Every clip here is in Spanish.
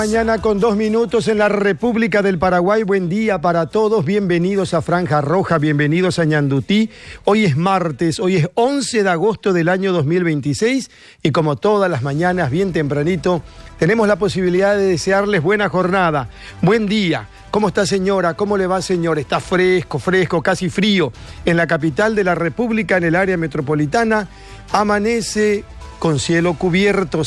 Mañana con 2 minutos en la República del Paraguay. Buen día para todos. Bienvenidos a Franja Roja, bienvenidos a Ñandutí. Hoy es martes, hoy es 11 de agosto del año 2026 y como todas las mañanas, bien tempranito, tenemos la posibilidad de desearles buena jornada, buen día. ¿Cómo está, señora? ¿Cómo le va, señor? Está fresco, casi frío. En la capital de la República, en el área metropolitana, amanece con cielo cubierto,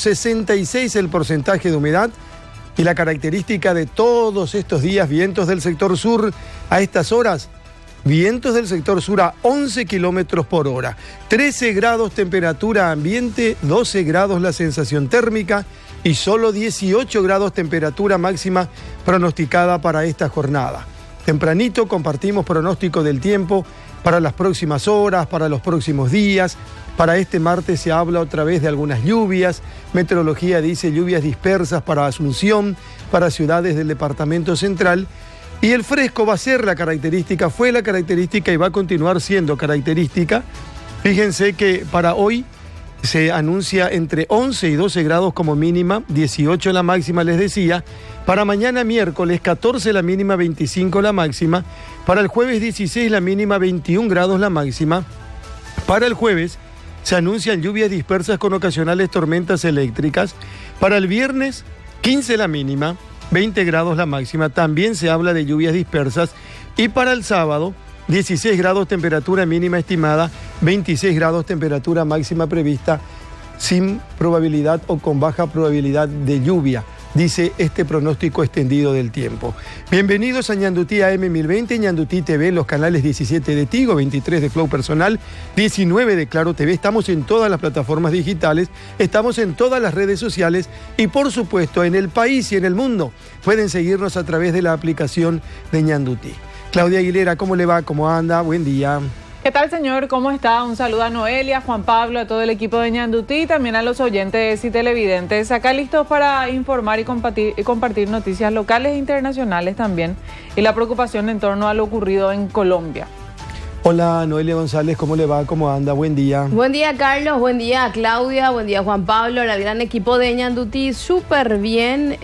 66 el porcentaje de humedad. Y la característica de todos estos días, vientos del sector sur a estas horas, vientos del sector sur a 11 kilómetros por hora, 13 grados temperatura ambiente, 12 grados la sensación térmica y solo 18 grados temperatura máxima pronosticada para esta jornada. Tempranito compartimos pronóstico del tiempo para las próximas horas, para los próximos días. Para este martes se habla otra vez de algunas lluvias. Meteorología dice lluvias dispersas para Asunción, para ciudades del departamento central. Y el fresco va a ser la característica, fue la característica y va a continuar siendo característica. Fíjense que para hoy se anuncia entre 11 y 12 grados como mínima, 18 la máxima les decía. Para mañana miércoles 14 la mínima, 25 la máxima. Para el jueves 16 la mínima, 21 grados la máxima. Para el jueves se anuncian lluvias dispersas con ocasionales tormentas eléctricas. Para el viernes 15 la mínima, 20 grados la máxima. También se habla de lluvias dispersas. Y para el sábado 16 grados temperatura mínima estimada, 26 grados temperatura máxima prevista, sin probabilidad o con baja probabilidad de lluvia, dice este pronóstico extendido del tiempo. Bienvenidos a Ñandutí AM 1020, Ñandutí TV, los canales 17 de Tigo, 23 de Flow Personal, 19 de Claro TV. Estamos en todas las plataformas digitales, estamos en todas las redes sociales y por supuesto en el país y en el mundo. Pueden seguirnos a través de la aplicación de Ñandutí. Claudia Aguilera, ¿cómo le va? ¿Cómo anda? Buen día. ¿Qué tal, señor? ¿Cómo está? Un saludo a Noelia, a Juan Pablo, a todo el equipo de Ñandutí y también a los oyentes y televidentes. Acá listos para informar y compartir noticias locales e internacionales también y la preocupación en torno a lo ocurrido en Colombia. Hola, Noelia González, ¿cómo le va? ¿Cómo anda? Buen día. Buen día, Carlos. Buen día, Claudia. Buen día, Juan Pablo. El gran equipo de Ñandutí, súper bien.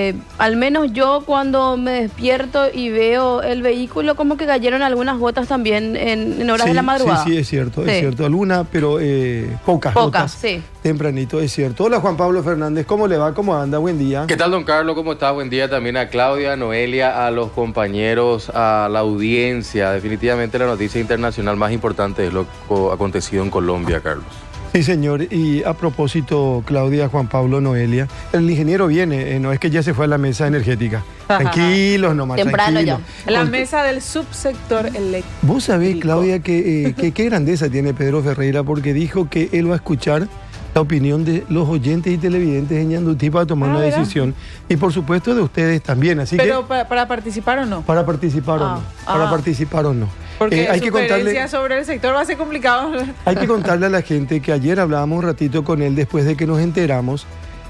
Al menos yo cuando me despierto y veo el vehículo, como que cayeron algunas gotas también en horas de la madrugada. Sí, es cierto, sí. Es cierto. Algunas, pero pocas gotas. Sí. Tempranito, es cierto. Hola, Juan Pablo Fernández, ¿cómo le va? ¿Cómo anda? Buen día. ¿Qué tal, don Carlos? ¿Cómo está? Buen día también a Claudia, a Noelia, a los compañeros, a la audiencia. Definitivamente la noticia internacional más importante es lo acontecido en Colombia, Carlos. Sí, señor. Y a propósito, Claudia, Juan Pablo, Noelia, el ingeniero viene, no es que ya se fue a la mesa energética. Tranquilos nomás, temprano tranquilos. ya. La mesa del subsector eléctrico. Vos sabés, Claudia, que qué grandeza tiene Pedro Ferreira, porque dijo que él va a escuchar la opinión de los oyentes y televidentes de Ñandutí para tomar una decisión. Y por supuesto de ustedes también. Así ¿Pero para participar o no? Para participar o no. Para participar o no. Porque hay que contarle sobre el sector va a ser complicado. Hay que contarle a la gente que ayer hablábamos un ratito con él después de que nos enteramos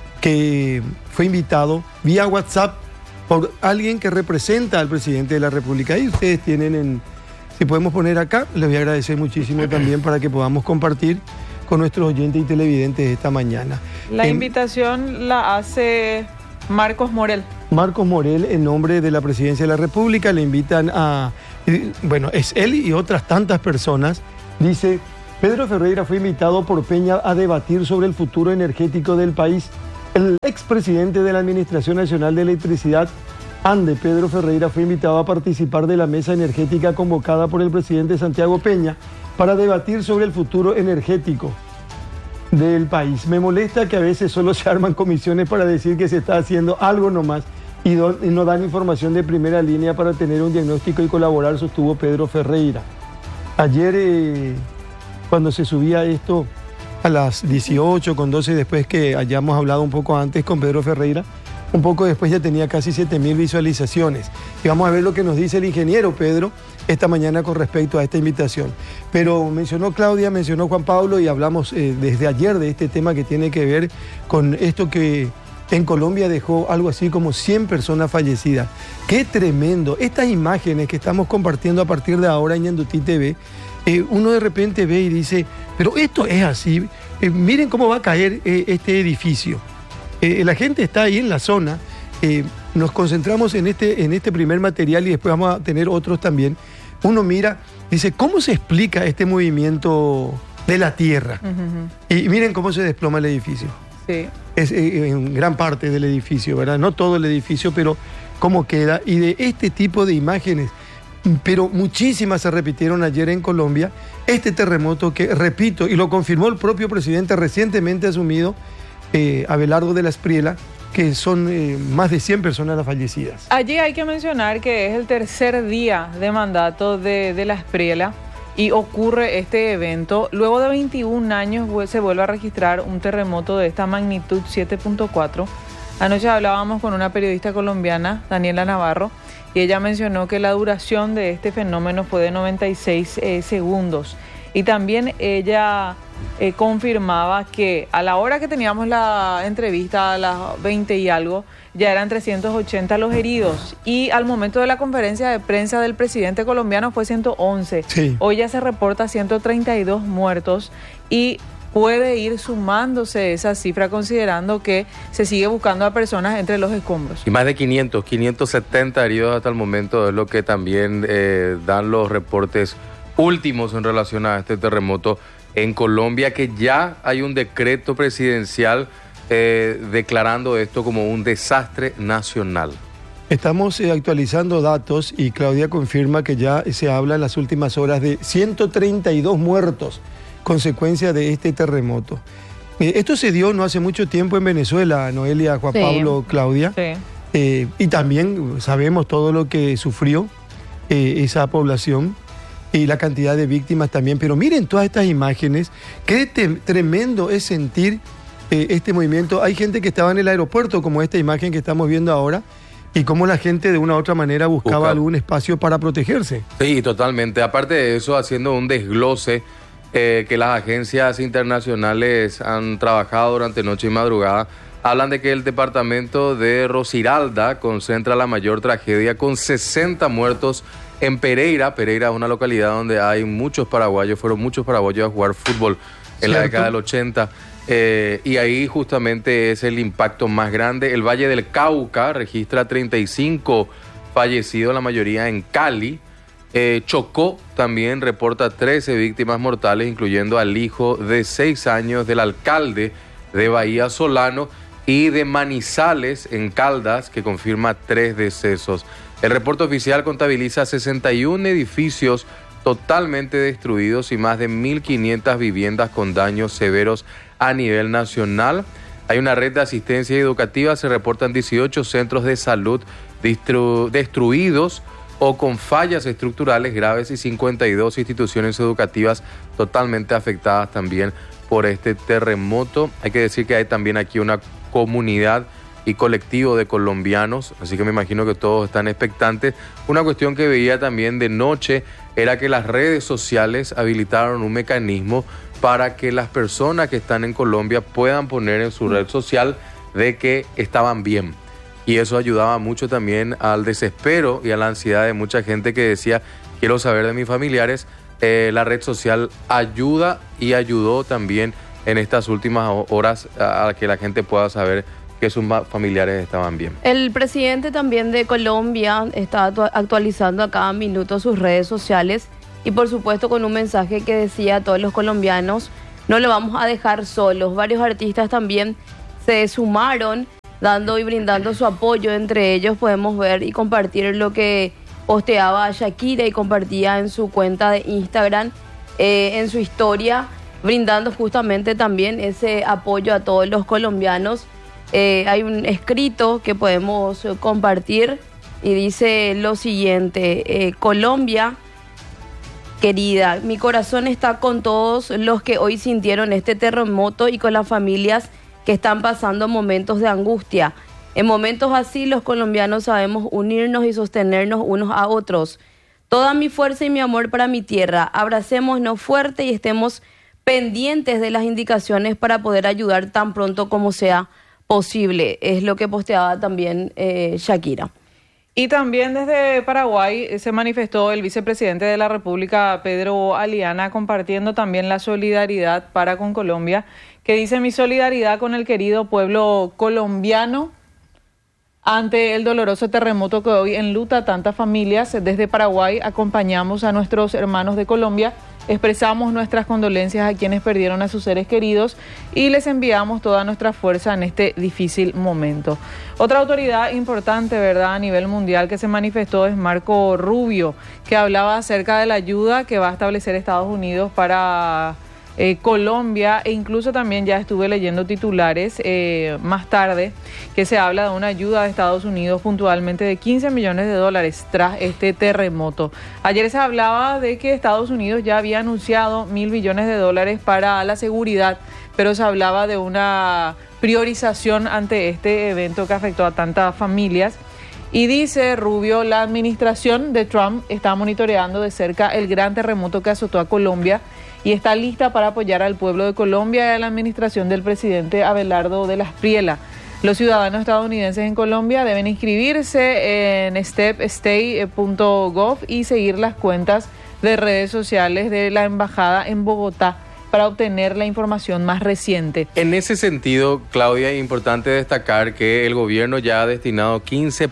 que fue invitado vía WhatsApp por alguien que representa al presidente de la República. Y ustedes tienen si podemos poner acá, les voy a agradecer muchísimo también para que podamos compartir con nuestros oyentes y televidentes esta mañana. La invitación la hace Marcos Morel. Marcos Morel, en nombre de la Presidencia de la República, le invitan a... Bueno, es él y otras tantas personas. Dice, Pedro Ferreira fue invitado por Peña a debatir sobre el futuro energético del país. El expresidente de la Administración Nacional de Electricidad, ANDE, Pedro Ferreira, fue invitado a participar de la mesa energética convocada por el presidente Santiago Peña para debatir sobre el futuro energético del país. Me molesta que a veces solo se arman comisiones para decir que se está haciendo algo nomás y no dan información de primera línea para tener un diagnóstico y colaborar, sostuvo Pedro Ferreira. Ayer, cuando se subía esto a las 18:12, después que hayamos hablado un poco antes con Pedro Ferreira, un poco después ya tenía casi 7.000 visualizaciones. Y vamos a ver lo que nos dice el ingeniero Pedro esta mañana con respecto a esta invitación. Pero mencionó Claudia, mencionó Juan Pablo y hablamos desde ayer de este tema que tiene que ver con esto que en Colombia dejó algo así como 100 personas fallecidas. ¡Qué tremendo! Estas imágenes que estamos compartiendo a partir de ahora en Ñandutí TV, uno de repente ve y dice, pero esto es así, miren cómo va a caer este edificio. La gente está ahí en la zona nos concentramos en este primer material y después vamos a tener otros también. Uno mira, dice, ¿cómo se explica este movimiento de la tierra? Y miren cómo se desploma el edificio. Sí. Es en gran parte del edificio, ¿verdad? No todo el edificio, pero cómo queda. Y de este tipo de imágenes, pero muchísimas se repitieron ayer en Colombia. Este terremoto que, repito, y lo confirmó el propio presidente recientemente asumido, Abelardo de la Espriella, que son más de 100 personas las fallecidas. Allí hay que mencionar que es el tercer día de mandato de la Espriella y ocurre este evento. Luego de 21 años se vuelve a registrar un terremoto de esta magnitud 7.4. Anoche hablábamos con una periodista colombiana, Daniela Navarro, y ella mencionó que la duración de este fenómeno fue de 96 segundos. Y también ella confirmaba que a la hora que teníamos la entrevista, a las 20 y algo, ya eran 380 los heridos. Y al momento de la conferencia de prensa del presidente colombiano fue 111. Sí. Hoy ya se reporta 132 muertos y puede ir sumándose esa cifra considerando que se sigue buscando a personas entre los escombros. Y más de 570 heridos hasta el momento es lo que también dan los reportes últimos en relación a este terremoto en Colombia, que ya hay un decreto presidencial declarando esto como un desastre nacional. Estamos actualizando datos y Claudia confirma que ya se habla en las últimas horas de 132 muertos consecuencia de este terremoto. Esto se dio no hace mucho tiempo en Venezuela, Noelia, Juan Pablo, Claudia. Sí. Y también sabemos todo lo que sufrió esa población y la cantidad de víctimas también. Pero miren todas estas imágenes, qué tremendo es sentir este movimiento. Hay gente que estaba en el aeropuerto, como esta imagen que estamos viendo ahora, y cómo la gente de una u otra manera buscaba algún espacio para protegerse. Sí, totalmente. Aparte de eso, haciendo un desglose que las agencias internacionales han trabajado durante noche y madrugada, hablan de que el departamento de Rosiralda concentra la mayor tragedia con 60 muertos en Pereira. Pereira es una localidad donde hay muchos paraguayos, fueron muchos paraguayos a jugar fútbol en la década del 80. Y ahí justamente es el impacto más grande. El Valle del Cauca registra 35 fallecidos, la mayoría en Cali. Chocó también reporta 13 víctimas mortales, incluyendo al hijo de 6 años del alcalde de Bahía Solano, y de Manizales en Caldas, que confirma 3 decesos. El reporte oficial contabiliza 61 edificios totalmente destruidos y más de 1.500 viviendas con daños severos a nivel nacional. Hay una red de asistencia educativa, se reportan 18 centros de salud destruidos o con fallas estructurales graves y 52 instituciones educativas totalmente afectadas también por este terremoto. Hay que decir que hay también aquí una comunidad y colectivo de colombianos, así que me imagino que todos están expectantes. Una cuestión que veía también de noche era que las redes sociales habilitaron un mecanismo para que las personas que están en Colombia puedan poner en su red social de que estaban bien. Y eso ayudaba mucho también al desespero y a la ansiedad de mucha gente que decía, quiero saber de mis familiares. La red social ayuda y ayudó también en estas últimas horas a que la gente pueda saber que sus familiares estaban bien. El presidente también de Colombia está actualizando a cada minuto sus redes sociales y por supuesto con un mensaje que decía a todos los colombianos, no lo vamos a dejar solos. Varios artistas también se sumaron dando y brindando su apoyo. Entre ellos podemos ver y compartir lo que posteaba Shakira y compartía en su cuenta de Instagram, en su historia, brindando justamente también ese apoyo a todos los colombianos. Hay un escrito que podemos compartir y dice lo siguiente: Colombia querida, mi corazón está con todos los que hoy sintieron este terremoto y con las familias que están pasando momentos de angustia. En momentos así los colombianos sabemos unirnos y sostenernos unos a otros. Toda mi fuerza y mi amor para mi tierra. Abracémonos fuerte y estemos pendientes de las indicaciones para poder ayudar tan pronto como sea posible. Es lo que posteaba también Shakira. Y también desde Paraguay se manifestó el vicepresidente de la República, Pedro Aliana, compartiendo también la solidaridad para con Colombia, que dice: mi solidaridad con el querido pueblo colombiano Ante el doloroso terremoto que hoy enluta a tantas familias, desde Paraguay acompañamos a nuestros hermanos de Colombia, expresamos nuestras condolencias a quienes perdieron a sus seres queridos y les enviamos toda nuestra fuerza en este difícil momento. Otra autoridad importante, ¿verdad?, a nivel mundial que se manifestó es Marco Rubio, que hablaba acerca de la ayuda que va a establecer Estados Unidos para Colombia, e incluso también ya estuve leyendo titulares más tarde que se habla de una ayuda de Estados Unidos puntualmente de 15 millones de dólares tras este terremoto. Ayer se hablaba de que Estados Unidos ya había anunciado 1.000 millones de dólares para la seguridad, pero se hablaba de una priorización ante este evento que afectó a tantas familias. Y dice Rubio, la administración de Trump está monitoreando de cerca el gran terremoto que azotó a Colombia y está lista para apoyar al pueblo de Colombia y a la administración del presidente Abelardo de la Espriella. Los ciudadanos estadounidenses en Colombia deben inscribirse en stepstay.gov y seguir las cuentas de redes sociales de la embajada en Bogotá para obtener la información más reciente. En ese sentido, Claudia, es importante destacar que el gobierno ya ha destinado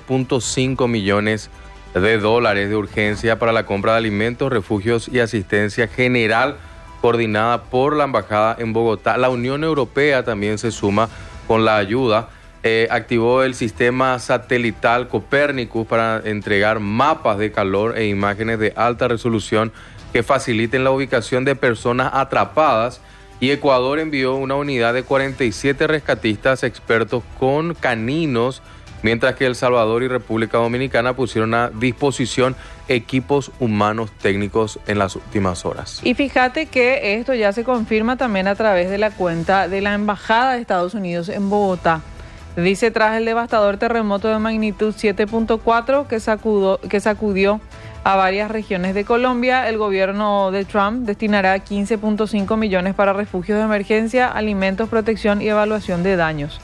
15.5 millones de dólares de urgencia para la compra de alimentos, refugios y asistencia general coordinada por la embajada en Bogotá. La Unión Europea también se suma con la ayuda. Activó el sistema satelital Copernicus para entregar mapas de calor e imágenes de alta resolución que faciliten la ubicación de personas atrapadas, y Ecuador envió una unidad de 47 rescatistas expertos con caninos, mientras que El Salvador y República Dominicana pusieron a disposición equipos humanos técnicos en las últimas horas. Y fíjate que esto ya se confirma también a través de la cuenta de la Embajada de Estados Unidos en Bogotá. Dice, tras el devastador terremoto de magnitud 7.4 que sacudió a varias regiones de Colombia, el gobierno de Trump destinará 15.5 millones para refugios de emergencia, alimentos, protección y evaluación de daños.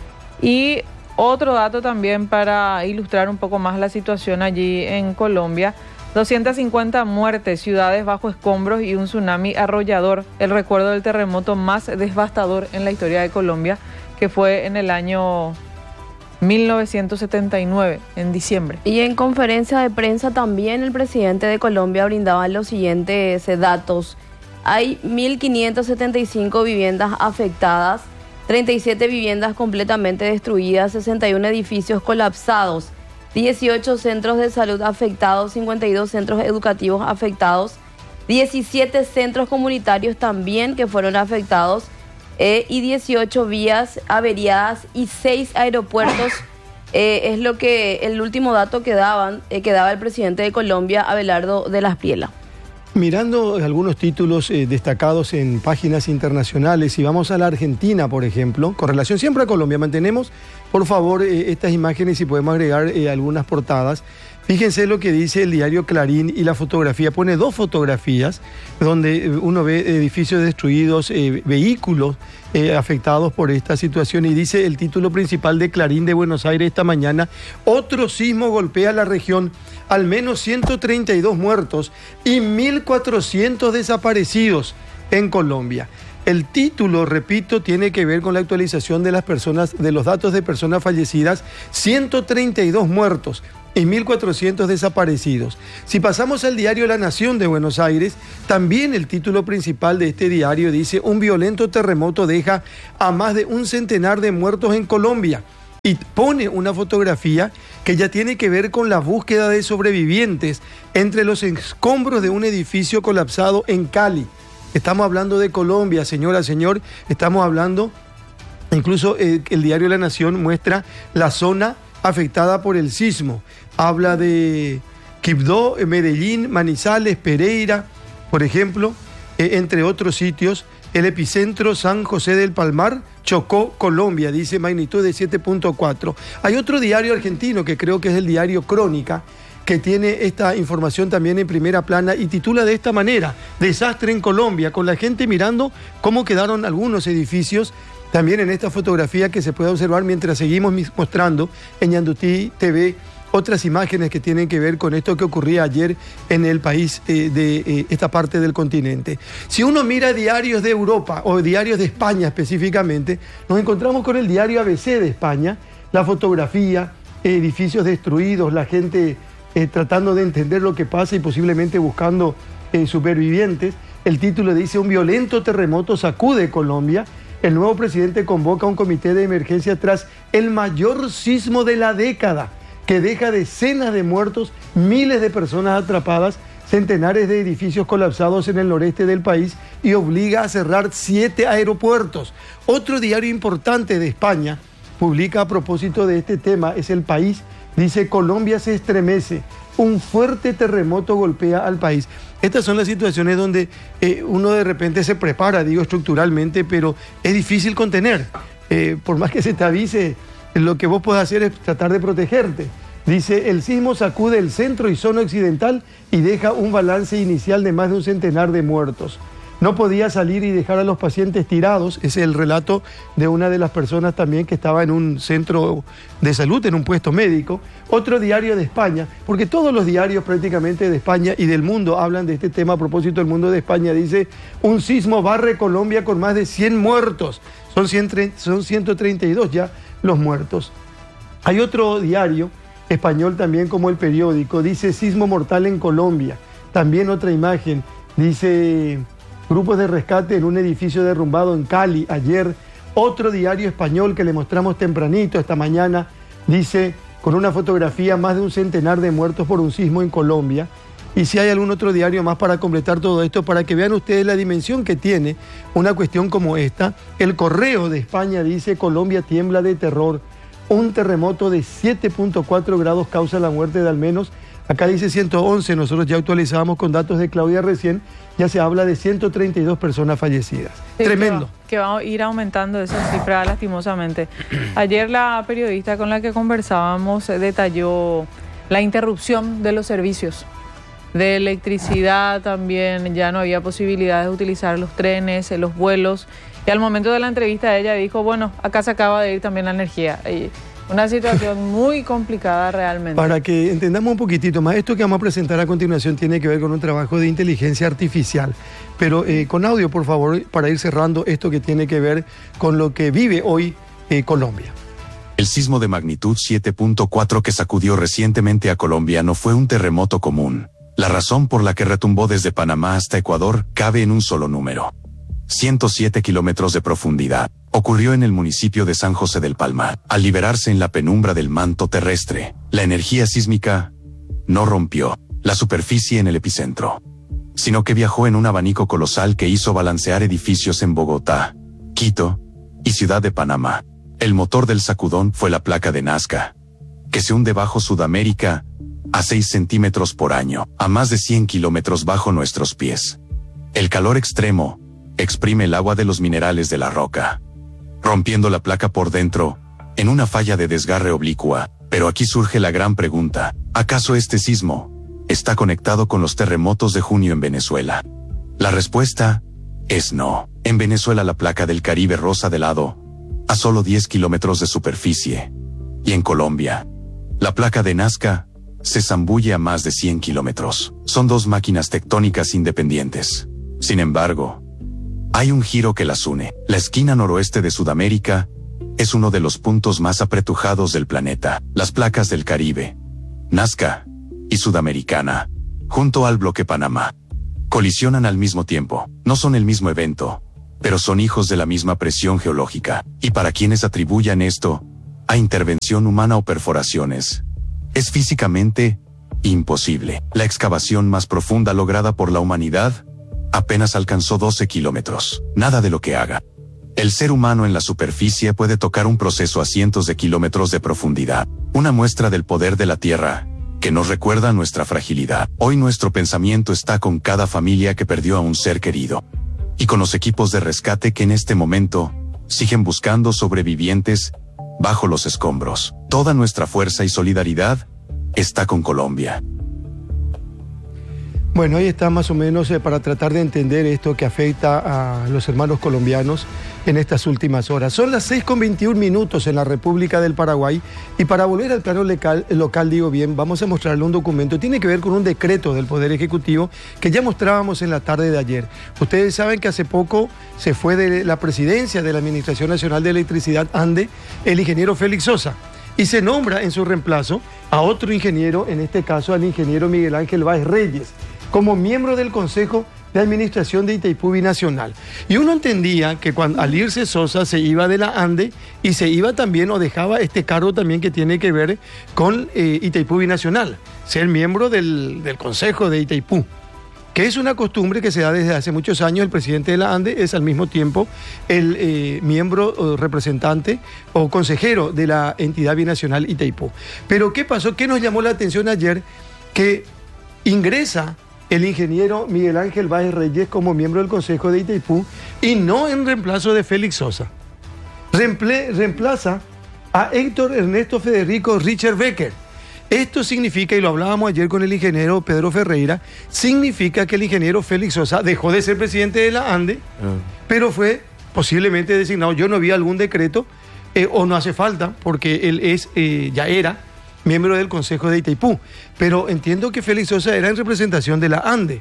Y otro dato también para ilustrar un poco más la situación allí en Colombia: 250 muertes, ciudades bajo escombros y un tsunami arrollador. El recuerdo del terremoto más devastador en la historia de Colombia, que fue en el año 1979, en diciembre. Y en conferencia de prensa también el presidente de Colombia brindaba los siguientes datos. Hay 1.575 viviendas afectadas, 37 viviendas completamente destruidas, 61 edificios colapsados, 18 centros de salud afectados, 52 centros educativos afectados, 17 centros comunitarios también que fueron afectados, y 18 vías averiadas y 6 aeropuertos. Es lo que el último dato que daba el presidente de Colombia, Abelardo de la Espriella. Mirando algunos títulos destacados en páginas internacionales, si vamos a la Argentina, por ejemplo, con relación siempre a Colombia, mantenemos, por favor, estas imágenes y podemos agregar algunas portadas. Fíjense lo que dice el diario Clarín y la fotografía. Pone dos fotografías donde uno ve edificios destruidos, vehículos afectados por esta situación, y dice el título principal de Clarín de Buenos Aires esta mañana: otro sismo golpea la región, al menos 132 muertos y 1.400 desaparecidos en Colombia. El título, repito, tiene que ver con la actualización de las personas, de los datos de personas fallecidas: 132 muertos y 1.400 desaparecidos. Si pasamos al diario La Nación de Buenos Aires, también el título principal de este diario dice: un violento terremoto deja a más de un centenar de muertos en Colombia. Y pone una fotografía que ya tiene que ver con la búsqueda de sobrevivientes entre los escombros de un edificio colapsado en Cali. Estamos hablando de Colombia, señora, señor. Estamos hablando, incluso el diario La Nación muestra la zona afectada por el sismo. Habla de Quibdó, Medellín, Manizales, Pereira, por ejemplo, entre otros sitios. El epicentro, San José del Palmar, Chocó, Colombia, dice magnitud de 7.4. Hay otro diario argentino que creo que es el diario Crónica, que tiene esta información también en primera plana y titula de esta manera: desastre en Colombia, con la gente mirando cómo quedaron algunos edificios. También en esta fotografía que se puede observar mientras seguimos mostrando en Ñandutí TV otras imágenes que tienen que ver con esto que ocurría ayer en el país de esta parte del continente. Si uno mira diarios de Europa o diarios de España específicamente, nos encontramos con el diario ABC de España, la fotografía edificios destruidos, la gente tratando de entender lo que pasa y posiblemente buscando supervivientes. El título dice: un violento terremoto sacude Colombia. El nuevo presidente convoca un comité de emergencia tras el mayor sismo de la década, que deja decenas de muertos, miles de personas atrapadas, centenares de edificios colapsados en el noreste del país y obliga a cerrar 7 aeropuertos. Otro diario importante de España publica a propósito de este tema, es El País, dice: Colombia se estremece, un fuerte terremoto golpea al país. Estas son las situaciones donde uno de repente se prepara, digo, estructuralmente, pero es difícil contener. Por más que se te avise, lo que vos podés hacer es tratar de protegerte. Dice: el sismo sacude el centro y zona occidental y deja un balance inicial de más de un centenar de muertos. No podía salir y dejar a los pacientes tirados. Es el relato de una de las personas también que estaba en un centro de salud, en un puesto médico. Otro diario de España, porque todos los diarios prácticamente de España y del mundo hablan de este tema a propósito del mundo de España. Dice: un sismo barre Colombia con más de 100 muertos. Son 132 ya los muertos. Hay otro diario español también como El Periódico, dice: sismo mortal en Colombia. También otra imagen, dice: grupos de rescate en un edificio derrumbado en Cali ayer. Otro diario español que le mostramos tempranito esta mañana, dice, con una fotografía: más de un centenar de muertos por un sismo en Colombia. Y si hay algún otro diario más para completar todo esto, para que vean ustedes la dimensión que tiene una cuestión como esta. El Correo de España dice: Colombia tiembla de terror. Un terremoto de 7.4 grados causa la muerte de al menos, acá dice 111, nosotros ya actualizamos con datos de Claudia recién, ya se habla de 132 personas fallecidas. Sí, tremendo. Que va a ir aumentando esa cifra lastimosamente. Ayer la periodista con la que conversábamos detalló la interrupción de los servicios de electricidad también, ya no había posibilidad de utilizar los trenes, los vuelos. Y al momento de la entrevista ella dijo: bueno, acá se acaba de ir también la energía. Y una situación muy complicada realmente. Para que entendamos un poquitito más, esto que vamos a presentar a continuación tiene que ver con un trabajo de inteligencia artificial. Pero con audio, por favor, para ir cerrando esto que tiene que ver con lo que vive hoy Colombia. El sismo de magnitud 7.4 que sacudió recientemente a Colombia no fue un terremoto común. La razón por la que retumbó desde Panamá hasta Ecuador cabe en un solo número: 107 kilómetros de profundidad. Ocurrió en el municipio de San José del Palmar. Al liberarse en la penumbra del manto terrestre, la energía sísmica no rompió la superficie en el epicentro, sino que viajó en un abanico colosal que hizo balancear edificios en Bogotá, Quito y Ciudad de Panamá. El motor del sacudón fue la placa de Nazca, que se hunde bajo Sudamérica a 6 centímetros por año, a más de 100 kilómetros bajo nuestros pies. El calor extremo exprime el agua de los minerales de la roca, rompiendo la placa por dentro, en una falla de desgarre oblicua. Pero aquí surge la gran pregunta: ¿acaso este sismo está conectado con los terremotos de junio en Venezuela? La respuesta es no. En Venezuela la placa del Caribe roza de lado, a solo 10 kilómetros de superficie. Y en Colombia, la placa de Nazca se zambulle a más de 100 kilómetros. Son dos máquinas tectónicas independientes. Sin embargo, hay un giro que las une. La esquina noroeste de Sudamérica es uno de los puntos más apretujados del planeta. Las placas del Caribe, Nazca y Sudamericana, junto al bloque Panamá, colisionan al mismo tiempo. No son el mismo evento, pero son hijos de la misma presión geológica. Y para quienes atribuyan esto a intervención humana o perforaciones, es físicamente imposible. La excavación más profunda lograda por la humanidad apenas alcanzó 12 kilómetros. Nada de lo que haga el ser humano en la superficie puede tocar un proceso a cientos de kilómetros de profundidad. Una muestra del poder de la Tierra que nos recuerda nuestra fragilidad. Hoy nuestro pensamiento está con cada familia que perdió a un ser querido, y con los equipos de rescate que en este momento siguen buscando sobrevivientes bajo los escombros. Toda nuestra fuerza y solidaridad está con Colombia. Bueno, ahí está más o menos para tratar de entender esto que afecta a los hermanos colombianos en estas últimas horas. Son las 6:21 en la República del Paraguay, y para volver al plano local, digo bien, vamos a mostrarle un documento. Tiene que ver con un decreto del Poder Ejecutivo que ya mostrábamos en la tarde de ayer. Ustedes saben que hace poco se fue de la presidencia de la Administración Nacional de Electricidad, ANDE, el ingeniero Félix Sosa. y se nombra en su reemplazo a otro ingeniero, en este caso al ingeniero Miguel Ángel Báez Reyes, como miembro del Consejo de Administración de Itaipú Binacional. Y uno entendía que al irse Sosa se iba de la ANDE y se iba también o dejaba este cargo también que tiene que ver con Itaipú Binacional, ser miembro del Consejo de Itaipú, que es una costumbre que se da desde hace muchos años. El presidente de la ANDE es al mismo tiempo el miembro representante o consejero de la entidad binacional Itaipú. Pero ¿qué pasó? ¿Qué nos llamó la atención ayer? Que ingresa el ingeniero Miguel Ángel Báez Reyes como miembro del Consejo de Itaipú y no en reemplazo de Félix Sosa. Reemplaza a Héctor Ernesto Federico Richard Becker. Esto significa, y lo hablábamos ayer con el ingeniero Pedro Ferreira, significa que el ingeniero Félix Sosa dejó de ser presidente de la ANDE, pero fue posiblemente designado. Yo no vi algún decreto, o no hace falta, porque él ya era miembro del Consejo de Itaipú. Pero entiendo que Félix Sosa era en representación de la ANDE.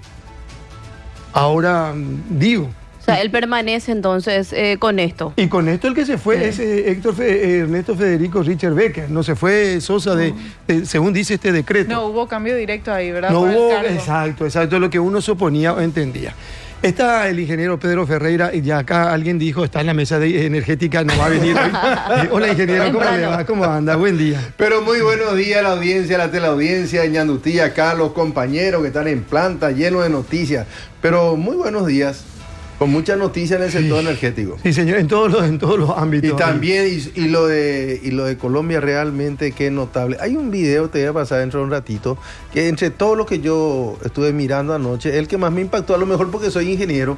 Ahora digo... O sea, él permanece entonces con esto. Y con esto el que se fue es Ernesto Federico Richard Becker. No se fue Sosa según dice este decreto. No hubo cambio directo ahí, ¿verdad? No hubo, exacto, lo que uno suponía o entendía. Está el ingeniero Pedro Ferreira, y ya acá alguien dijo, está en la mesa de energética, no va a venir hoy. Hola ingeniero, ¿cómo le va? ¿Cómo anda? Buen día. Pero muy buenos días a la audiencia, a la teleaudiencia de Ñandutí, acá los compañeros que están en planta, llenos de noticias. Pero muy buenos días, con muchas noticias en el sector energético. Sí, señor, en todos los ámbitos. Y también, y lo de Colombia realmente qué notable. Hay un video, te voy a pasar dentro de un ratito, que entre todo lo que yo estuve mirando anoche, el que más me impactó, a lo mejor porque soy ingeniero,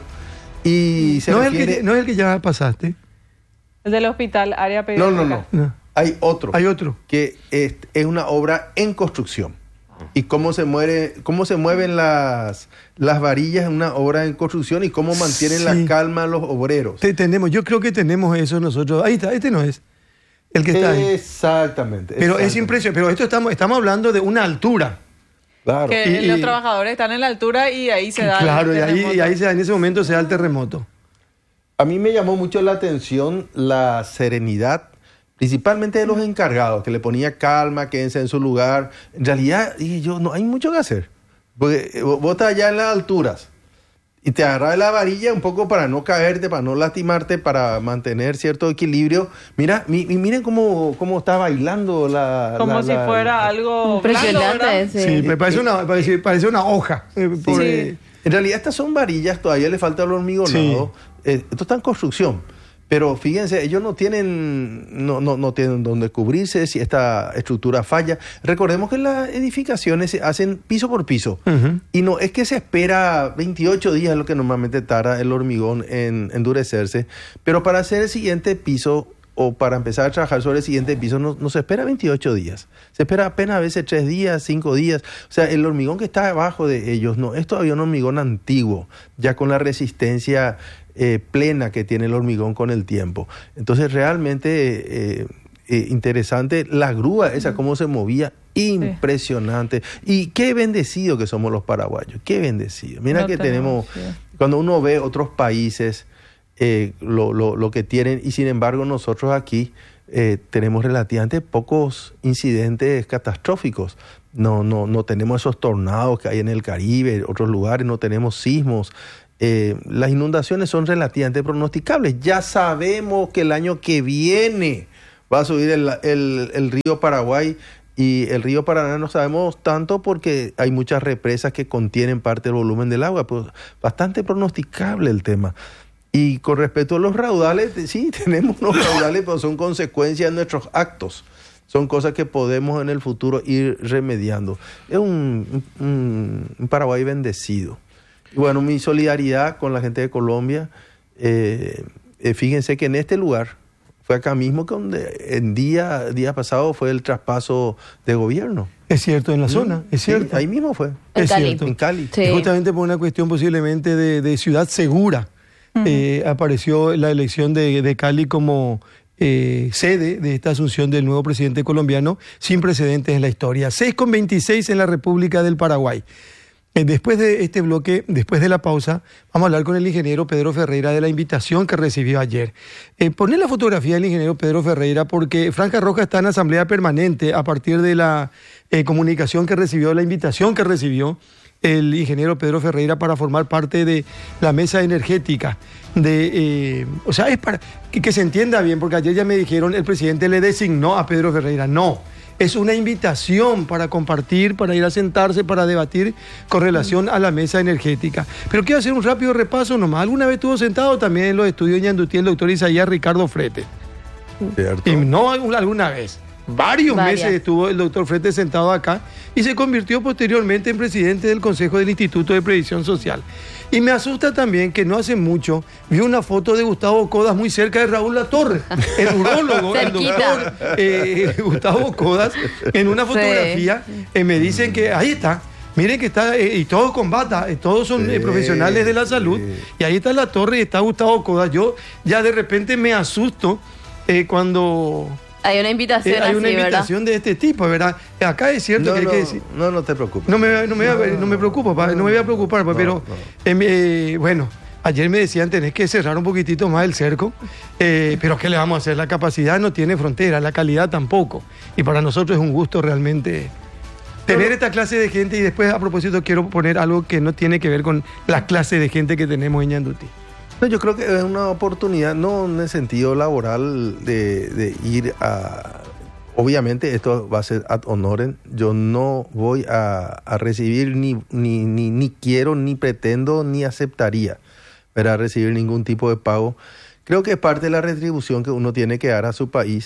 y se refiere... ¿No es el que ya pasaste? El del hospital, área pediátrica. No. Hay otro. Hay otro. Que es una obra en construcción. Y cómo se mueven las varillas en una obra en construcción y cómo mantienen la calma los obreros. Yo creo que tenemos eso nosotros. Ahí está, este no es el que está ahí. Exactamente. Pero es impresionante. Pero esto estamos hablando de una altura. Claro. Que los trabajadores están en la altura y ahí se da claro, el terremoto. y ahí en ese momento se da el terremoto. A mí me llamó mucho la atención la serenidad, principalmente de los encargados, que le ponía calma, quédense en su lugar. En realidad, dije yo, no hay mucho que hacer. Porque vos estás allá en las alturas y te agarras de la varilla un poco para no caerte, para no lastimarte, para mantener cierto equilibrio. Miren cómo está bailando como si fuera algo impresionante. Sí, me parece una hoja. En realidad estas son varillas, todavía le falta el hormigonado. Sí. Esto está en construcción. Pero fíjense, ellos no tienen dónde cubrirse si esta estructura falla. Recordemos que las edificaciones se hacen piso por piso. Uh-huh. Y no es que se espera 28 días, es lo que normalmente tarda el hormigón en endurecerse. Pero para hacer el siguiente piso o para empezar a trabajar sobre el siguiente piso no se espera 28 días. Se espera apenas a veces 3 días, 5 días. O sea, el hormigón que está debajo de ellos no es todavía un hormigón antiguo, ya con la resistencia plena que tiene el hormigón con el tiempo. Entonces realmente interesante la grúa esa, cómo se movía, impresionante. Y qué bendecido que somos los paraguayos, qué bendecido. Mira que tenemos, cuando uno ve otros países lo que tienen, y sin embargo nosotros aquí tenemos relativamente pocos incidentes catastróficos. No tenemos esos tornados que hay en el Caribe, otros lugares, no tenemos sismos. Las inundaciones son relativamente pronosticables. Ya sabemos que el año que viene va a subir el río Paraguay, y el río Paraná no sabemos tanto porque hay muchas represas que contienen parte del volumen del agua, pues bastante pronosticable el tema. Y con respecto a los raudales, sí, tenemos unos raudales, pero son consecuencias de nuestros actos. Son cosas que podemos en el futuro ir remediando. Es un Paraguay bendecido. Y bueno, mi solidaridad con la gente de Colombia. Fíjense que en este lugar, fue acá mismo que el día pasado fue el traspaso de gobierno. Es cierto, en la zona, es cierto. Sí, ahí mismo fue. En Cali. Cierto. En Cali. Sí. Y justamente por una cuestión posiblemente de ciudad segura, apareció la elección de Cali como sede de esta asunción del nuevo presidente colombiano, sin precedentes en la historia. 6:26 en la República del Paraguay. Después de este bloque, después de la pausa, vamos a hablar con el ingeniero Pedro Ferreira de la invitación que recibió ayer. Poner la fotografía del ingeniero Pedro Ferreira porque Franja Roja está en asamblea permanente a partir de la comunicación que recibió, la invitación que recibió el ingeniero Pedro Ferreira para formar parte de la mesa energética. O sea, es para que se entienda bien, porque ayer ya me dijeron el presidente le designó a Pedro Ferreira. No. Es una invitación para compartir, para ir a sentarse, para debatir con relación a la mesa energética. Pero quiero hacer un rápido repaso nomás. Alguna vez estuvo sentado también en los estudios de Ñandutí el doctor Isaías Ricardo Frete. ¿Cierto? Y no alguna vez. Varios meses estuvo el doctor Frete sentado acá y se convirtió posteriormente en presidente del Consejo del Instituto de Previsión Social. Y me asusta también que no hace mucho vi una foto de Gustavo Codas muy cerca de Raúl Latorre, el urólogo, el doctor Gustavo Codas, en una fotografía. Me dicen que ahí está. Miren que está, y todos con bata, todos son profesionales de la salud. Y ahí está Latorre y está Gustavo Codas. Yo ya de repente me asusto cuando... Hay una invitación hay una invitación de este tipo, ¿verdad? Acá es cierto que hay que decir... No te preocupes. No me preocupo, no me voy a preocupar, pero bueno, ayer me decían tenés que cerrar un poquitito más el cerco, pero ¿qué le vamos a hacer? La capacidad no tiene frontera, la calidad tampoco. Y para nosotros es un gusto realmente tener esta clase de gente. Y después, a propósito, quiero poner algo que no tiene que ver con la clase de gente que tenemos en Ñandutí. No, yo creo que es una oportunidad, no en el sentido laboral, de ir a... Obviamente esto va a ser ad honorem. Yo no voy a recibir ni quiero, ni pretendo, ni aceptaría para recibir ningún tipo de pago. Creo que es parte de la retribución que uno tiene que dar a su país.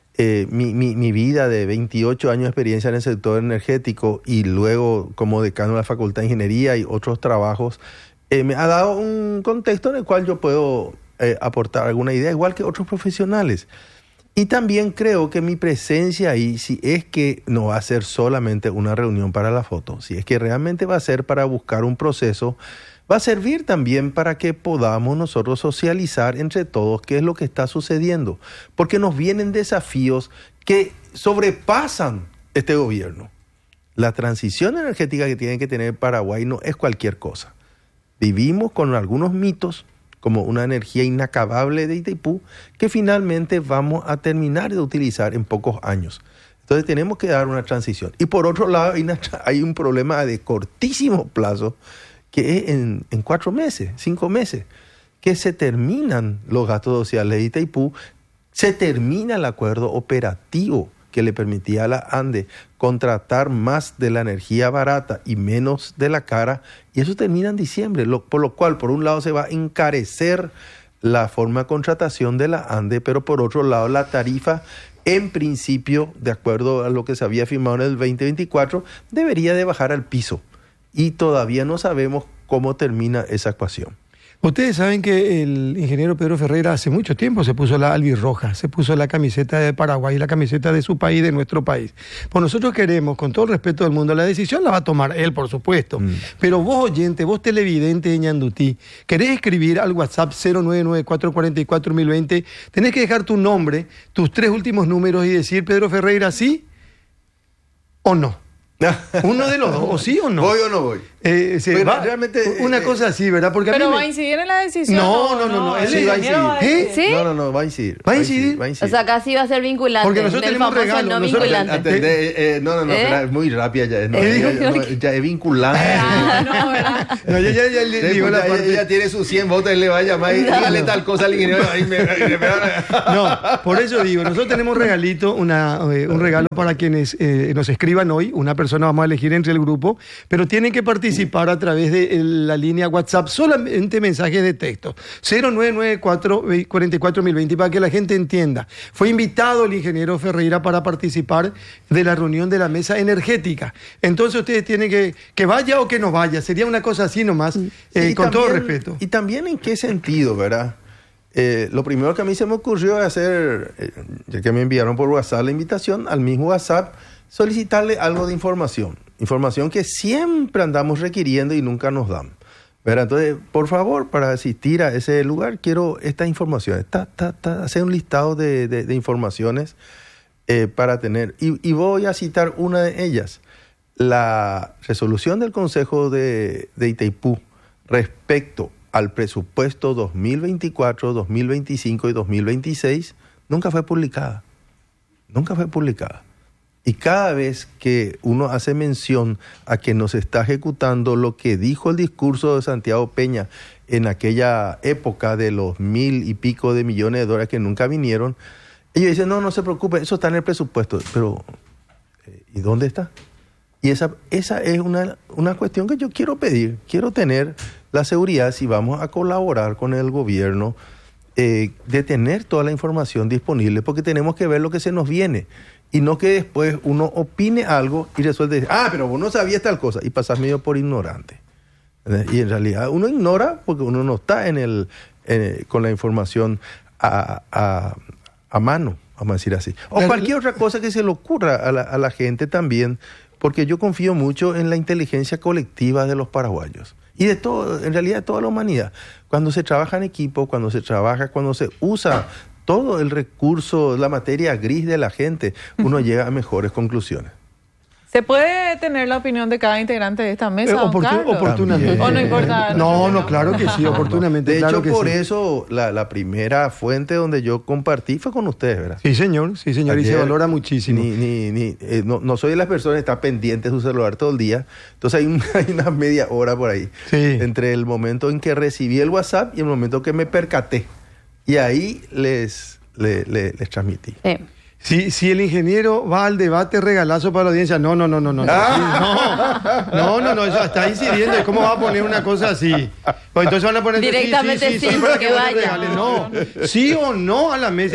Mi vida de 28 años de experiencia en el sector energético y luego como decano de la Facultad de Ingeniería y otros trabajos, me ha dado un contexto en el cual yo puedo aportar alguna idea, igual que otros profesionales. Y también creo que mi presencia ahí, si es que no va a ser solamente una reunión para la foto, si es que realmente va a ser para buscar un proceso, va a servir también para que podamos nosotros socializar entre todos qué es lo que está sucediendo. Porque nos vienen desafíos que sobrepasan este gobierno. La transición energética que tiene que tener Paraguay no es cualquier cosa. Vivimos con algunos mitos, como una energía inacabable de Itaipú, que finalmente vamos a terminar de utilizar en pocos años. Entonces tenemos que dar una transición. Y por otro lado, hay un problema de cortísimo plazo, que es en 4 meses, 5 meses, que se terminan los gastos sociales de Itaipú, se termina el acuerdo operativo que le permitía a la ANDE contratar más de la energía barata y menos de la cara, y eso termina en diciembre, por lo cual, por un lado, se va a encarecer la forma de contratación de la ANDE, pero por otro lado, la tarifa, en principio, de acuerdo a lo que se había firmado en el 2024, debería de bajar al piso, y todavía no sabemos cómo termina esa ecuación. Ustedes saben que el ingeniero Pedro Ferreira hace mucho tiempo se puso la albirroja, se puso la camiseta de Paraguay, la camiseta de su país, de nuestro país. Pues nosotros queremos, con todo el respeto del mundo, la decisión la va a tomar él, por supuesto. Pero vos, oyente, vos televidente de Ñandutí, querés escribir al WhatsApp 0994441020, tenés que dejar tu nombre, tus 3 últimos números y decir, Pedro Ferreira, ¿sí o no? Uno de los dos, o sí o no. ¿Voy o no voy? Realmente una cosa así, ¿verdad? Porque pero va a incidir en la decisión. No. Él sí va a incidir. ¿Sí? No, va a incidir. ¿Va a incidir? O sea, casi va a ser vinculante. Porque nosotros tenemos regalo. No vinculante. Es muy rápida ya. Ya es vinculante. ¿Verdad? No, ya digo la parte. Ella tiene sus 100 votos, él le va a llamar y dígale tal cosa al ingeniero. No, por eso digo, nosotros tenemos regalito, un regalo para quienes nos escriban hoy. Una persona vamos a elegir entre el grupo, pero tienen que participar a través de la línea WhatsApp, solamente mensajes de texto, 0994441020, para que la gente entienda. Fue invitado el ingeniero Ferreira para participar de la reunión de la mesa energética. Entonces ustedes tienen que vaya o que no vaya, sería una cosa así nomás, con también, todo respeto. Y también en qué sentido, ¿verdad? Lo primero que a mí se me ocurrió es hacer, ya que me enviaron por WhatsApp la invitación, al mismo WhatsApp, solicitarle algo de información que siempre andamos requiriendo y nunca nos dan. ¿Verdad? Entonces, por favor, para asistir a ese lugar, quiero esta información. Hacer un listado de informaciones para tener. Y voy a citar una de ellas. la resolución del Consejo de Itaipú respecto al presupuesto 2024, 2025 y 2026 nunca fue publicada. Nunca fue publicada. Y cada vez que uno hace mención a que no se está ejecutando lo que dijo el discurso de Santiago Peña en aquella época de los 1,000 y pico de millones de dólares que nunca vinieron, ellos dicen, no se preocupen, eso está en el presupuesto. Pero, ¿y dónde está? Y esa es una cuestión que yo quiero pedir. Quiero tener la seguridad, si vamos a colaborar con el gobierno, de tener toda la información disponible, porque tenemos que ver lo que se nos viene. Y no que después uno opine algo y resuelve decir, pero vos no sabías tal cosa, y pasas medio por ignorante. Y en realidad uno ignora porque uno no está con la información a mano, vamos a decir así. O cualquier otra cosa que se le ocurra a la gente también, porque yo confío mucho en la inteligencia colectiva de los paraguayos. Y de todo, en realidad de toda la humanidad. Cuando se trabaja en equipo, cuando se usa todo el recurso, la materia gris de la gente, uno llega a mejores conclusiones. ¿Se puede tener la opinión de cada integrante de esta mesa, don Carlos? Oportunamente. ¿O no importa? No, claro que sí, oportunamente. De hecho, claro que por sí. eso la primera fuente donde yo compartí fue con ustedes, ¿verdad? Sí, señor, Ayer, y se valora muchísimo. No soy de las personas que está pendiente de su celular todo el día. Entonces hay una media hora por ahí. Sí. Entre el momento en que recibí el WhatsApp y el momento que me percaté. Y ahí les transmití. Si el ingeniero va al debate, regalazo para la audiencia. No, eso está incidiendo. ¿Cómo va a poner una cosa así? Pues entonces van a poner directamente sí, para que vaya. regalen. No, sí o no a la mesa.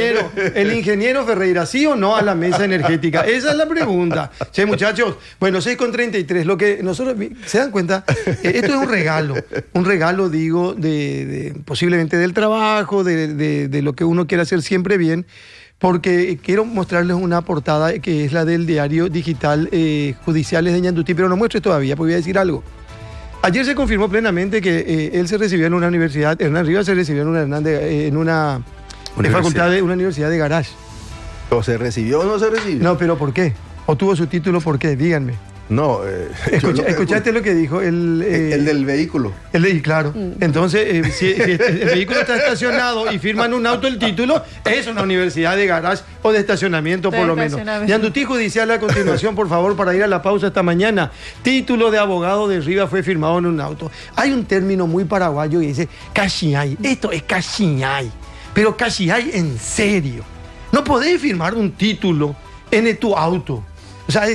El ingeniero Ferreira, ¿sí o no a la mesa energética? Esa es la pregunta. Sí, muchachos. Bueno, 6:33. Lo que nosotros, ¿se dan cuenta? Esto es un regalo, digo, de posiblemente del trabajo, de lo que uno quiere hacer siempre bien. Porque quiero mostrarles una portada que es la del diario digital Judiciales de Ñandutí, pero no muestre todavía, porque voy a decir algo. Ayer se confirmó plenamente que él se recibió en una universidad, Hernán Rivas se recibió en una facultad de una universidad de Garage. ¿O se recibió o no se recibió? No, pero ¿por qué? ¿O tuvo su título por qué? Díganme. No, ¿Escuchaste lo que dijo? El del vehículo. Claro. Entonces, si el vehículo está estacionado y firman un auto el título, es una universidad de garage o de estacionamiento, por lo menos. Ñandutí Judicial a continuación, por favor, para ir a la pausa esta mañana. Título de abogado de Rivas fue firmado en un auto. Hay un término muy paraguayo que dice cachiay. Esto es cachiay. Pero cachiay en serio. No podés firmar un título en tu auto. O sea,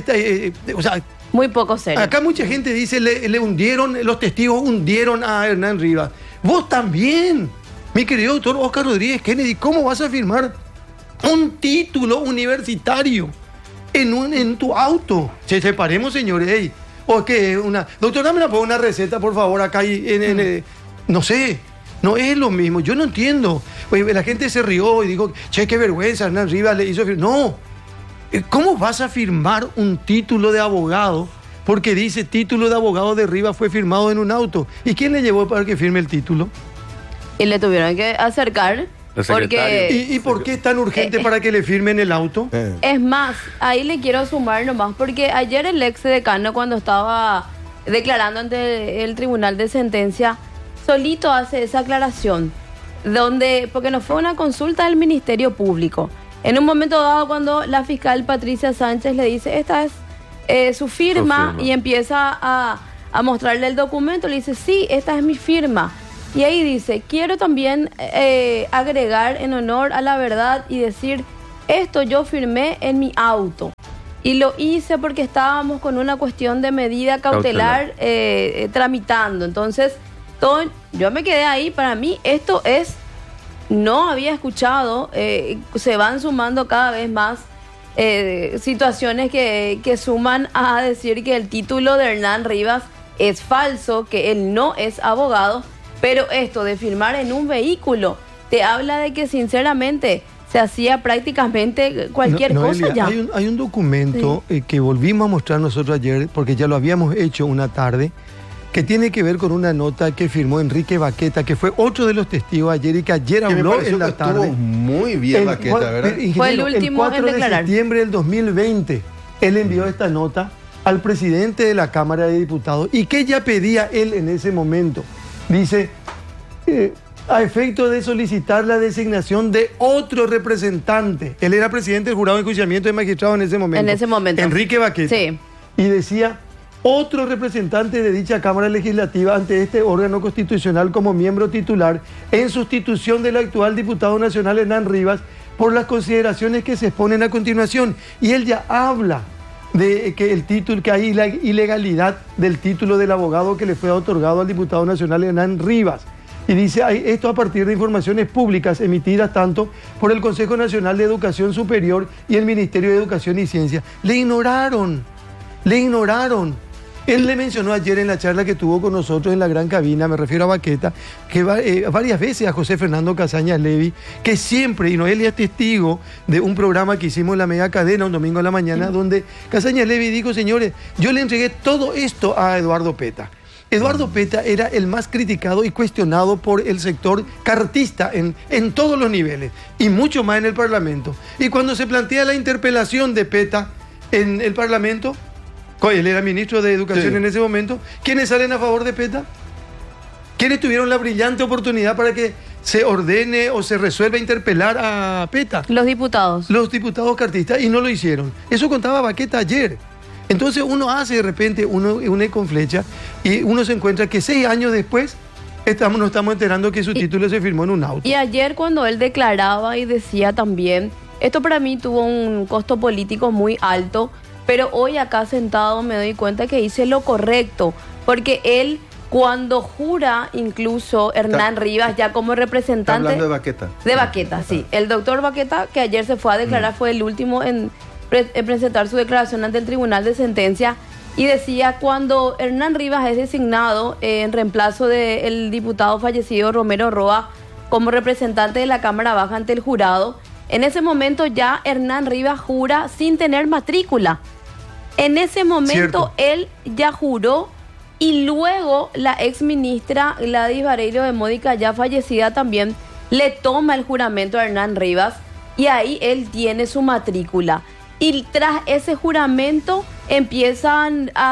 muy poco serio. Acá mucha gente dice, le hundieron, los testigos hundieron a Hernán Rivas. Vos también, mi querido doctor Oscar Rodríguez Kennedy, ¿cómo vas a firmar un título universitario en tu auto? Separemos, señores. Hey. ¿O qué? Doctor, dame una receta, por favor, acá no sé. No es lo mismo, yo no entiendo. La gente se rió y dijo, qué vergüenza, Hernán Rivas le hizo firmar. No. ¿Cómo vas a firmar un título de abogado? Porque dice título de abogado de Rivas fue firmado en un auto. ¿Y quién le llevó para que firme el título? Y le tuvieron que acercar. Porque, ¿Y por qué es tan urgente para que le firmen el auto? Es más, ahí le quiero sumar nomás, porque ayer el ex decano, cuando estaba declarando ante el tribunal de sentencia, solito hace esa aclaración, porque no fue una consulta del Ministerio Público. En un momento dado, cuando la fiscal Patricia Sánchez le dice, esta es su firma, y empieza a mostrarle el documento, le dice, sí, esta es mi firma. Y ahí dice, quiero también agregar en honor a la verdad y decir, esto yo firmé en mi auto. Y lo hice porque estábamos con una cuestión de medida cautelar. Tramitando. Entonces, yo me quedé ahí, para mí esto es... No había escuchado, se van sumando cada vez más situaciones que suman a decir que el título de Hernán Rivas es falso, que él no es abogado, pero esto de firmar en un vehículo te habla de que sinceramente se hacía prácticamente cualquier cosa ya. Hay un documento que volvimos a mostrar nosotros ayer, porque ya lo habíamos hecho una tarde, que tiene que ver con una nota que firmó Enrique Baqueta, que fue otro de los testigos ayer y que ayer habló en la tarde. Estuvo muy bien Baqueta, ¿verdad? Fue el último el 4 de septiembre del 2020. Él envió esta nota al presidente de la Cámara de Diputados. ¿Y qué ya pedía él en ese momento? Dice, a efecto de solicitar la designación de otro representante. Él era presidente del Jurado de Enjuiciamiento de Magistrados en ese momento. En ese momento. Enrique Baqueta. Sí. Y decía, otro representante de dicha Cámara Legislativa ante este órgano constitucional como miembro titular en sustitución del actual diputado nacional Hernán Rivas por las consideraciones que se exponen a continuación. Y él ya habla de que el título, que hay la ilegalidad del título del abogado que le fue otorgado al diputado nacional Hernán Rivas. Y dice, esto a partir de informaciones públicas emitidas tanto por el Consejo Nacional de Educación Superior y el Ministerio de Educación y Ciencia. Le ignoraron. Él le mencionó ayer en la charla que tuvo con nosotros en la gran cabina, me refiero a Baqueta, que varias veces a José Fernando Casañas Levy, que siempre, y Noelia es testigo de un programa que hicimos en la Mega Cadena un domingo a la mañana, donde Casañas Levy dijo, señores, yo le entregué todo esto a Eduardo Peta. Eduardo Peta era el más criticado y cuestionado por el sector cartista en todos los niveles, y mucho más en el Parlamento. Y cuando se plantea la interpelación de Peta en el Parlamento, él era ministro de Educación en ese momento, ¿quiénes salen a favor de Peta? ¿Quiénes tuvieron la brillante oportunidad para que se ordene o se resuelva interpelar a Peta? Los diputados. Los diputados cartistas, y no lo hicieron. Eso contaba Baqueta ayer. Entonces uno hace de repente, uno une con flecha, y uno se encuentra que 6 años después nos estamos enterando que su título se firmó en un auto. Y ayer cuando él declaraba y decía también, esto para mí tuvo un costo político muy alto, pero hoy acá sentado me doy cuenta que hice lo correcto, porque él cuando jura, incluso Hernán Rivas ya como representante... Está hablando de Baqueta. De Baqueta, sí. El doctor Baqueta, que ayer se fue a declarar, fue el último en presentar su declaración ante el Tribunal de Sentencia, y decía, cuando Hernán Rivas es designado en reemplazo del diputado fallecido Romero Roa como representante de la Cámara Baja ante el jurado, en ese momento ya Hernán Rivas jura sin tener matrícula. En ese momento él ya juró, y luego la ex ministra Gladys Vareiro de Módica, ya fallecida también, le toma el juramento a Hernán Rivas, y ahí él tiene su matrícula. Y tras ese juramento empieza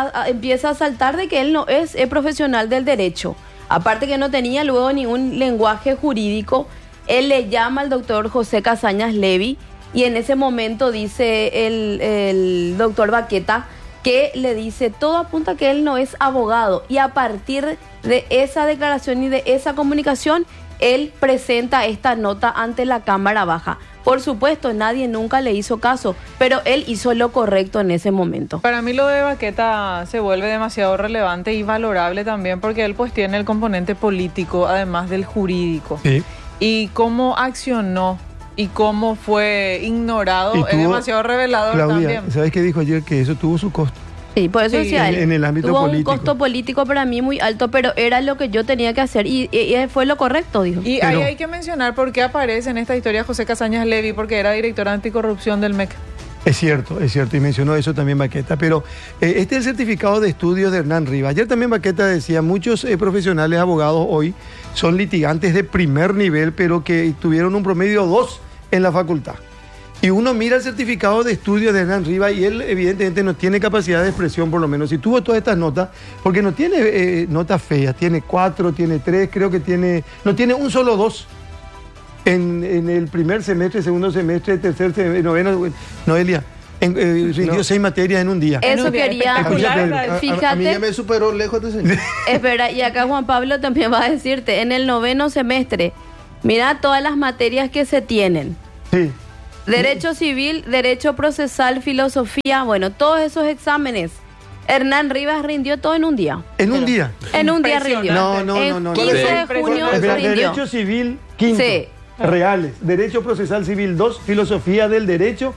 a saltar de que él no es profesional del derecho. Aparte que no tenía luego ningún lenguaje jurídico, él le llama al doctor José Casañas Levy, y en ese momento dice el doctor Baqueta que le dice, todo apunta que él no es abogado, y a partir de esa declaración y de esa comunicación, él presenta esta nota ante la Cámara Baja. Por supuesto, nadie nunca le hizo caso, pero él hizo lo correcto en ese momento. Para mí lo de Baqueta se vuelve demasiado relevante y valorable también, porque él pues tiene el componente político, además del jurídico. Sí. Y cómo accionó y cómo fue ignorado es demasiado revelador, Claudia, también. ¿Sabes qué dijo ayer? Que eso tuvo su costo. Sí, por eso decía él. En el ámbito tuvo político. Un costo político para mí muy alto, pero era lo que yo tenía que hacer, y fue lo correcto, dijo. Y ahí hay que mencionar por qué aparece en esta historia José Casañas Levy, porque era director anticorrupción del MEC. Es cierto, y mencionó eso también Baqueta, pero este es el certificado de estudios de Hernán Rivas. Ayer también Baqueta decía, muchos profesionales abogados hoy son litigantes de primer nivel, pero que tuvieron un promedio 2 en la facultad. Y uno mira el certificado de estudios de Hernán Rivas y él evidentemente no tiene capacidad de expresión, por lo menos. Si tuvo todas estas notas, porque no tiene notas feas, tiene 4, tiene 3, creo que no tiene un solo 2. En el primer semestre, segundo semestre, tercer semestre, noveno, Noelia, rindió 6 materias en un día. Eso quería, fíjate. A mí ya me superó lejos de señor. Espera, y acá Juan Pablo también va a decirte, en el noveno semestre, mira todas las materias que se tienen. Sí. Derecho civil, derecho procesal, filosofía, bueno, todos esos exámenes. Hernán Rivas rindió todo en un día. ¿En un día? En un día rindió. No. 15 de junio rindió. Derecho civil, 15. Sí. Reales. Derecho procesal civil, 2. Filosofía del derecho,